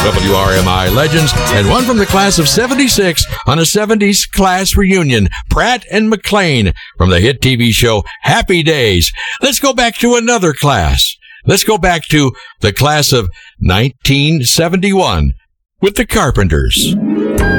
WRMI legends, and one from the class of 76 on a 70s class reunion, Pratt and McClain from the hit TV show Happy Days. Let's go back to another class. Let's go back to the class of 1971 with the Carpenters.